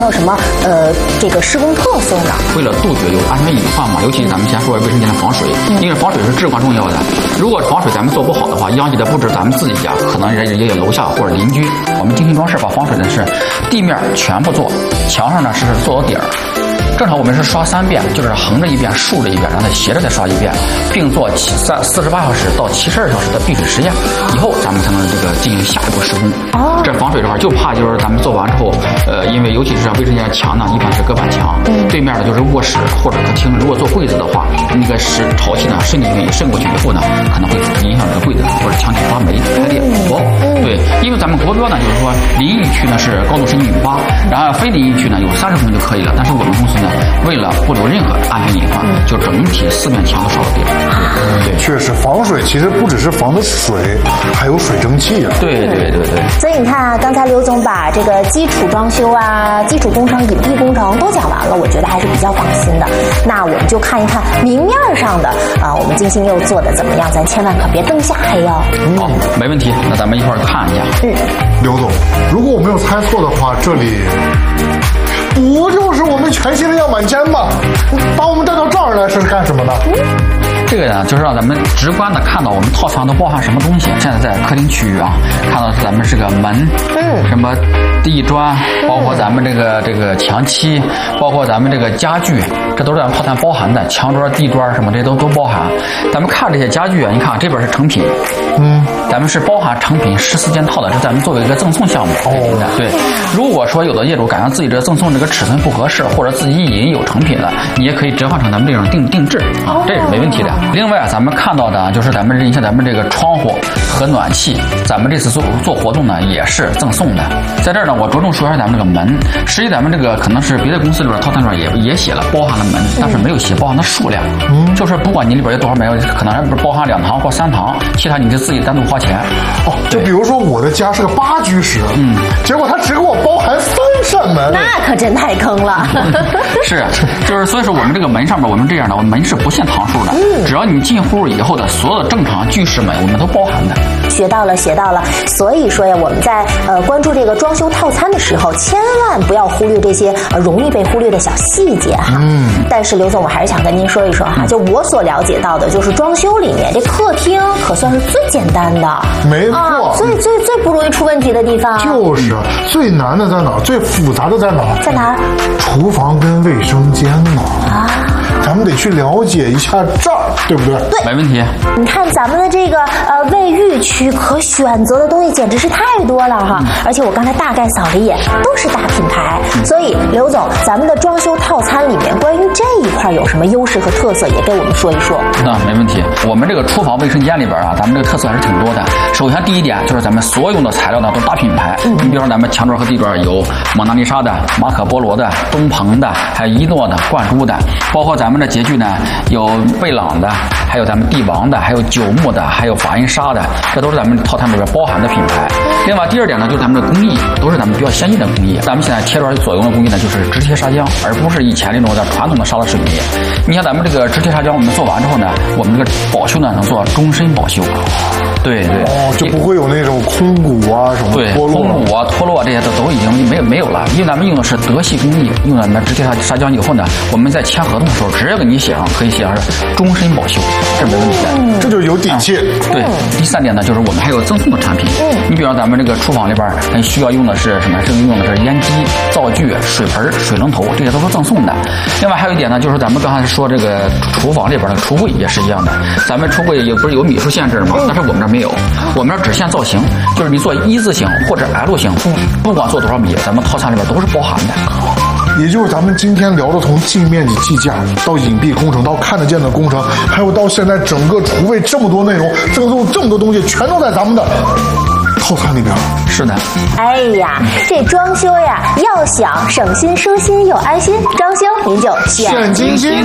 有什么这个施工特色呢？ 为了杜绝有安全隐患嘛，尤其咱们先说卫生间的防水，因为防水是至关重要的。如果防水咱们做不好的话，殃及的不止咱们自己家，可能也有楼下或者邻居。我们精心装饰把防水的是地面全部做，墙上呢是做到底儿。正常我们是刷3遍，就是横着一遍，竖着一遍，然后再斜着再刷一遍，并做48小时到72小时的闭水实验，以后咱们才能这个进行下一步施工。这防水的话，就怕就是咱们做完之后，因为尤其是卫生间墙呢，一般是隔板墙，对面的就是卧室或者客厅。如果做柜子的话，那个潮气呢渗进去渗过去以后呢，可能会影响这个柜子或者墙体发霉、开裂、破。对，因为咱们国标呢，就是说淋浴区呢是高度申请8，然后非淋浴区呢有30公分就可以了。但是我们公司呢，为了不留任何安全隐患，就整体4面墙都刷到底。对， 确实防水其实不只是防的水，还有水蒸气啊。 对。 所以你看啊，刚才刘总把这个基础装修啊、基础工程、隐蔽工程都讲完了，我觉得还是比较放心的。那我们就看一看明面上的我们精心又做的怎么样，咱千万可别灯下黑哦。 好，没问题，那咱们一块儿看一下。 刘总，如果我没有猜错的话，这里不就是我们全新的样板间吗？把我们带到这儿来是干什么呢？ 这个呢，就是让咱们直观的看到我们套房都包含什么东西。现在在客厅区域啊，看到咱们这个门，什么地砖，包括咱们这个墙漆，包括咱们这个家具，这都是咱们套餐包含的。墙砖、地砖什么这些都包含。咱们看这些家具啊，你看这边是成品，咱们是包含成品14件套的，这咱们作为一个赠送项目。对。如果说有的业主感觉自己这赠送这个尺寸不合适，或者自己已经有成品了，你也可以折换成咱们这种定制啊，这是没问题的。另外咱们看到的就是咱们这个窗户和暖气，咱们这次做活动呢也是赠送的。在这儿呢，我着重说一下咱们这个门。实际咱们这个可能是别的公司里边套餐里边也写了包含了门，但是没有写包含的数量。就是不管你里边有多少门，可能还不包含2堂或3堂，其他你就自己单独花钱。 就比如说我的家是个8居室，结果他只给我包含3扇门， 那可真太坑了。 是，就是所以说我们这个门上面我们这样的，我们门是不限堂数的，只要你进户以后的所有的正常居室门，我们都包含的。 学到了。所以说呀，我们在关注这个装修套餐的时候，千万不要忽略这些容易被忽略的小细节哈。但是刘总，我还是想跟您说一说哈，就我所了解到的，就是装修里面这客厅可算是最简单的， 没错， 最不容易出问题的地方。 就是最难的在哪？最复杂的在哪？ 在哪儿？ 厨房跟卫生间呢？咱们得去了解一下这儿，对不对？ 对， 没问题。 你看咱们的这个卫浴区可选择的东西简直是太多了哈，而且我刚才大概扫了一眼，都是大品牌。所以刘总，咱们的装修套餐里面关于这一块有什么优势和特色，也给我们说一说。 那没问题。我们这个厨房卫生间里边啊，咱们这个特色还是挺多的。首先第一点就是咱们所有用的材料呢都是大品牌，你比如说咱们墙砖和地砖有蒙娜丽莎的、马可波罗的、东鹏的，还有一诺的、冠珠的，包括咱们的洁具呢有贝朗的，还有咱们帝王的，还有九牧的，还有法印纱的，这都是咱们套餐里边包含的品牌。另外第二点呢，就是咱们的工艺都是咱们比较先进的工艺。咱们现在贴砖所用的工艺呢，就是直贴砂浆，而不是以前那种的传统的砂拉水泥。你像咱们这个直贴砂浆，我们做完之后呢，我们这个保修呢能做终身保修。对， 就不会有那种空鼓啊什么脱落， 空鼓啊脱落这些都已经没有了，因为咱们用的是德系工艺，用咱们直贴砂浆以后呢，我们在签合同的时候直接给你写上，可以写上是终身保修，这没问题的， 这就有底气。 对，第三点呢，就是我们还有赠送的产品。你比如咱们这个厨房里边需要用的是什么？用的是烟机、灶具、水盆、水龙头，这些都是赠送的。另外还有一点呢，就是咱们刚才说这个厨房里边的橱柜也是一样的。咱们橱柜也不是有米数限制吗？但是我们这没有，我们这只限造型，就是你做1字形或者 L 型，不管做多少米，咱们套餐里边都是包含的。 也就是咱们今天聊的，从净面积计价到隐蔽工程，到看得见的工程，还有到现在整个厨卫这么多内容，赠送这么多东西，全都在咱们的套餐里边。 是的。 哎呀，这装修呀，要想省心、舒心又安心，装修您就选精心。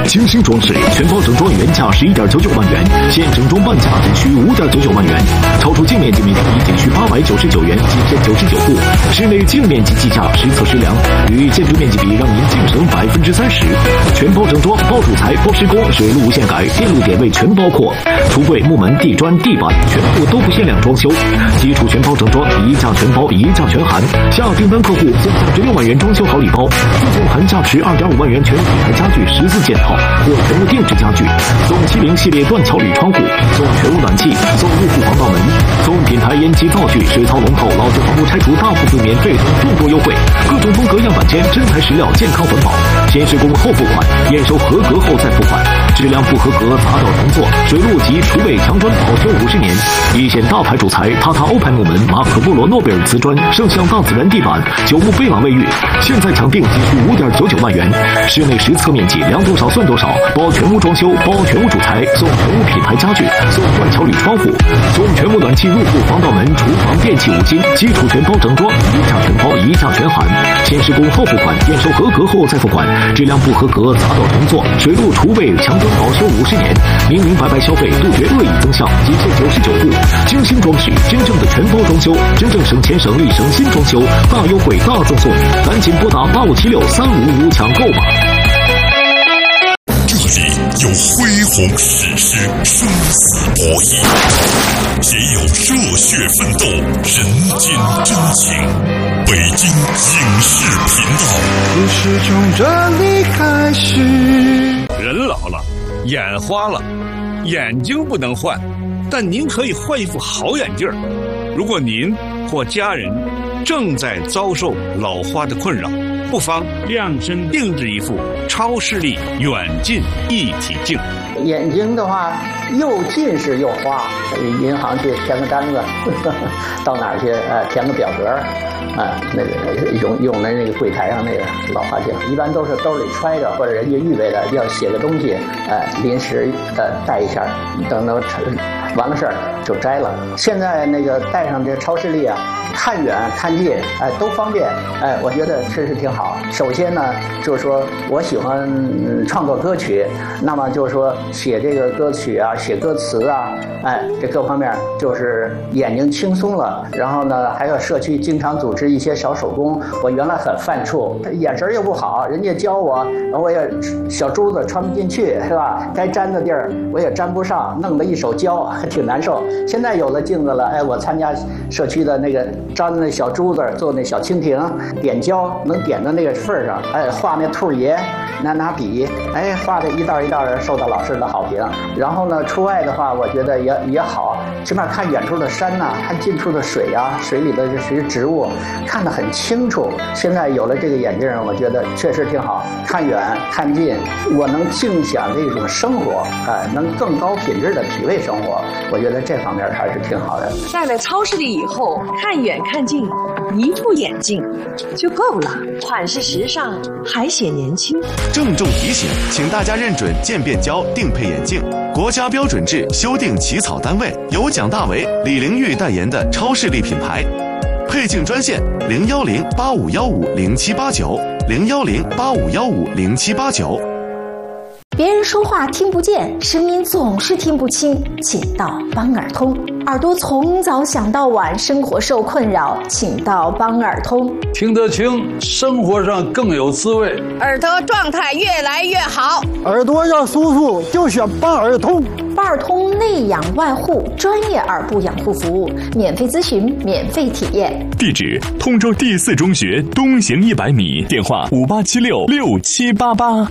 精心装饰，全包整装原价11.99万元，现整装半价仅需5.99万元，超出净面积面积仅需899元，仅限99户。室内净面积计价实测实量，与建筑面积比，让您净省30%。全包整装，包主材、包施工、水路无限改，电路点位全包括，橱柜、木门、地砖、地板全部都不限量装修，基础全包整装，一价全包，一价全含。下订单客户送价值6万元装修好礼包，附送含价值2.5万元全屋品牌家具14件套或全屋定制家具，送70系列断桥铝窗户，送全屋暖气，送入户防盗门，送品牌烟机灶具、水槽龙头、老旧房屋拆除大部分免费等众多优惠，各种风格样板间，真材实料，健康环保，先施工后付款，验收合格后再付款，质量不合格砸掉重做，水路及厨卫墙砖保修50年，一线大牌主材塔塔欧派木门、马可波罗诺贝尔瓷砖、圣象大自然地板、九牧贝朗卫浴，现在抢订仅需5.99万元，室内实测面积量多少算多少，包全屋装修，包全屋主材，送全屋品牌家具，送断桥铝窗户，送全屋暖气入户防盗门、厨房电器5金，基础全包整装，一价全包，一价全含，先施工后付款，验收合格后再付款，质量不合格砸掉重做，水路厨卫墙砖保修50年，明明白白消费，杜绝恶意增项，仅限99户，精心装饰，真正的全包装修，真正省钱省力省心装修，大优惠大赠送，赶紧拨打85763555抢购吧。 这里有恢宏史诗，生死博弈，也有热血奋斗，人间真情。北京影视频道， 故事从这里开始。 人老了，眼花了，眼睛不能换，但您可以换一副好眼镜。如果您或家人正在遭受老花的困扰，不妨量身定制一副超视力远近一体镜。 眼睛的话，又近视又花，银行去填个单子，到哪儿去填个表格，那个用的那个柜台上那个老花镜，一般都是兜里揣着，或者人家预备的要写个东西，临时带一下，等到完了事儿就摘了。现在那个带上这超视力啊，看远看近，都方便，我觉得确实挺好。首先呢，就是说我喜欢创作歌曲，那么就是说写这个歌曲啊，写歌词啊，这各方面就是眼睛轻松了。然后呢，还有社区经常组织一些小手工，我原来很犯怵，眼神又不好，人家教我，然后我也小珠子穿不进去，是吧？该粘的地儿我也粘不上，弄得一手胶，还挺难受。现在有了镜子了，我参加社区的那个粘那小珠子，做那小蜻蜓，点胶能点到那个份上，画那兔爷，拿笔，画的一道一道的，受到老师的好评。然后呢，出外的话，我觉得也好，起码看远处的山呐，看近处的水啊，水里的这些植物，看得很清楚。现在有了这个眼镜，我觉得确实挺好，看远看近，我能尽享这种生活，能更高品质的体味生活。我觉得这方面还是挺好的。 戴了超视力以后，看远看近，一副眼镜就够了，款式时尚，还显年轻。 郑重提醒，请大家认准渐变胶定配眼镜，国家标准制修订起草单位，由蒋大为、李玲玉代言的超视力品牌。配镜专线010-8515-0789，010-8515-0789。 别人说话听不见，声音总是听不清，请到帮耳通。耳朵从早想到晚，生活受困扰，请到帮耳通。 听得清，生活上更有滋味， 耳朵状态越来越好。 耳朵要舒服，就选帮耳通。 帮耳通内养外护，专业耳部养护服务，免费咨询，免费体验。 地址：通州第4中学东行100米，电话58766788。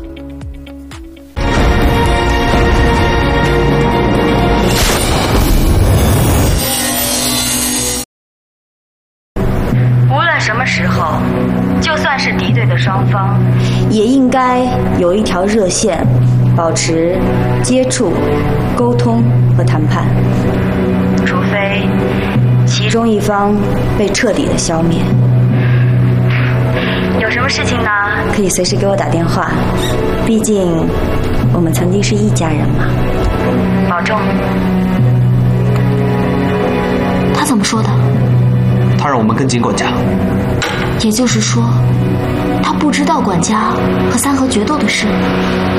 什么时候，就算是敌对的双方， 也应该有一条热线，保持接触、沟通和谈判。 除非其中一方被彻底的消灭。 有什么事情呢？ 可以随时给我打电话，毕竟我们曾经是一家人嘛。 保重。 他怎么说的？ 他让我们跟紧管家。 也就是说，他不知道管家和三河决斗的事。